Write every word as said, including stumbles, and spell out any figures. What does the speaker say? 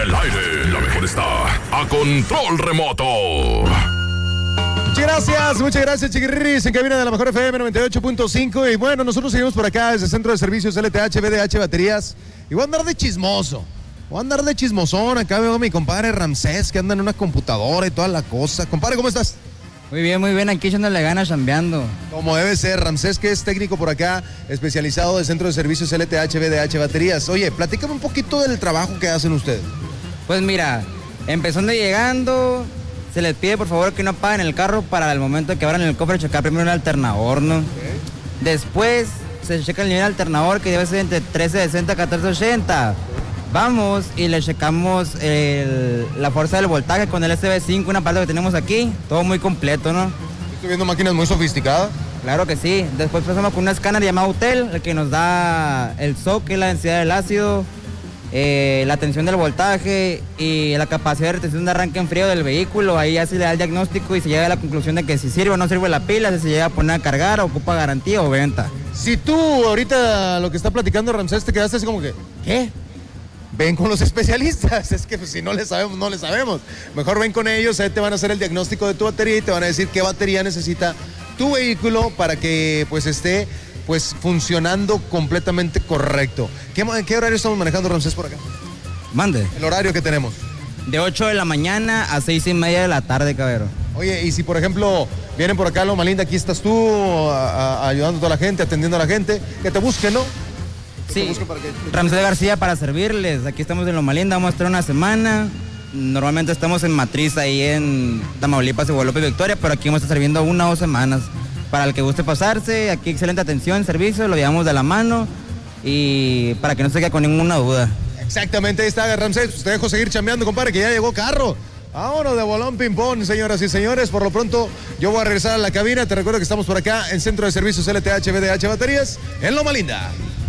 el aire, la mejor está a control remoto. Muchas gracias, muchas gracias, chiquirris, en cabina de la mejor F M noventa y ocho punto cinco. Y bueno, nosotros seguimos por acá desde el Centro de Servicios L T H, B D H Baterías. Y voy a andar de chismoso, voy a andar de chismosón. Acá veo a mi compadre Ramsés que anda en una computadora y toda la cosa. Compadre, ¿cómo estás? Muy bien, muy bien, aquí echándole ganas, chambeando. Como debe ser, Ramsés, que es técnico por acá, especializado del Centro de Servicios L T H, B D H Baterías. Oye, platícame un poquito del trabajo que hacen ustedes. Pues mira, empezando y llegando, se les pide por favor que no apaguen el carro para el momento que abran el cofre, checar primero el alternador, ¿no? Okay. Después se checa el nivel del alternador, que debe ser entre trece sesenta a catorce ochenta. Vamos y le checamos el, la fuerza del voltaje con el S B cinco, una parte que tenemos aquí, todo muy completo, ¿no? Estoy viendo máquinas muy sofisticadas. Claro que sí. Después pasamos con un escáner llamado U T E L, el que nos da el S O C, que es la densidad del ácido, eh, la tensión del voltaje y la capacidad de retención de arranque en frío del vehículo. Ahí ya se le da el diagnóstico y se llega a la conclusión de que si sirve o no sirve la pila, si se llega a poner a cargar, ocupa garantía o venta. Si tú ahorita lo que está platicando Ramsés te quedaste así como que, ¿qué? Ven con los especialistas, es que pues, si no le sabemos, no le sabemos. Mejor ven con ellos, ahí te van a hacer el diagnóstico de tu batería y te van a decir qué batería necesita tu vehículo para que pues esté pues funcionando completamente correcto. ¿Qué, qué horario estamos manejando, Ramsés, por acá? Mande. El horario que tenemos. De ocho de la mañana a seis y media de la tarde, cabrero. Oye, y si por ejemplo vienen por acá a Loma Linda, aquí estás tú a, a, ayudando a toda la gente, atendiendo a la gente, que te busquen, ¿no? Sí, Ramsés García para servirles. Aquí estamos en Loma Linda, vamos a estar una semana. Normalmente estamos en Matriz, ahí en Tamaulipas y Guadalupe Victoria, pero aquí vamos a estar sirviendo una o dos semanas. Para el que guste pasarse, aquí excelente atención, servicio, lo llevamos de la mano y para que no se quede con ninguna duda. Exactamente, ahí está Ramsés. Te dejo seguir chambeando, compadre, que ya llegó carro. Vámonos de bolón ping-pong, señoras y señores. Por lo pronto, yo voy a regresar a la cabina. Te recuerdo que estamos por acá en Centro de Servicios L T H, B D H Baterías, en Loma Linda.